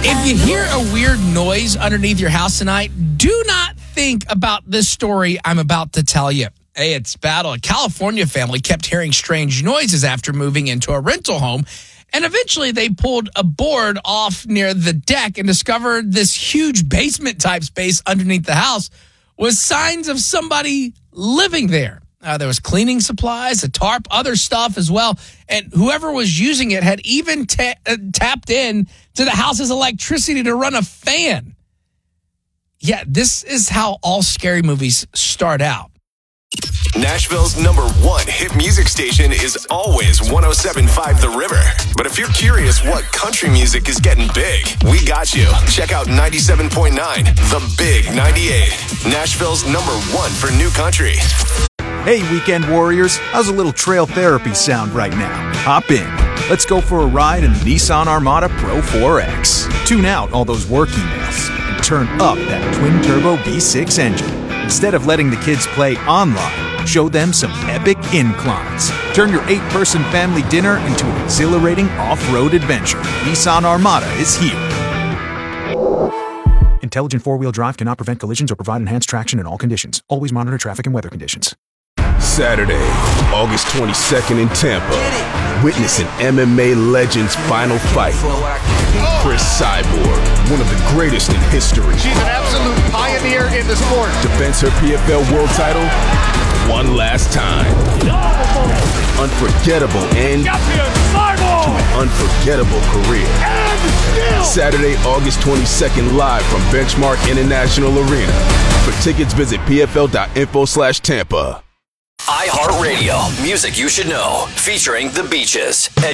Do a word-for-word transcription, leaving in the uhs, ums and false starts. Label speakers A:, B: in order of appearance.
A: If you hear a weird noise underneath your house tonight, do not think about this story I'm about to tell you. Hey, it's Battle. A California family kept hearing strange noises after moving into a rental home, and eventually they pulled a board off near the deck and discovered this huge basement-type space underneath the house with signs of somebody living there. Uh, there was cleaning supplies, a tarp, other stuff as well. And whoever was using it had even ta- uh, tapped in to the house's electricity to run a fan. Yeah, this is how all scary movies start out.
B: Nashville's number one hit music station is always one oh seven point five The River. But if you're curious what country music is getting big, we got you. Check out ninety-seven point nine The Big ninety-eight. Nashville's number one for new country.
C: Hey, weekend warriors, how's a little trail therapy sound right now? Hop in. Let's go for a ride in the Nissan Armada Pro four X. Tune out all those work emails and turn up that twin-turbo V six engine. Instead of letting the kids play online, show them some epic inclines. Turn your eight-person family dinner into an exhilarating off-road adventure. Nissan Armada is here. Intelligent four-wheel drive cannot prevent collisions or provide enhanced traction in all conditions. Always monitor traffic and weather conditions.
D: Saturday, August twenty-second in Tampa. Witness an M M A legend's final fight. Chris Cyborg, one of the greatest in history.
E: She's an absolute pioneer in the sport.
D: Defends her P F L world title one last time. Unforgettable end to an unforgettable career. Saturday, August twenty-second, live from Benchmark International Arena. For tickets, visit pfl.info slash Tampa.
B: iHeartRadio, music you should know, featuring The Beaches. Head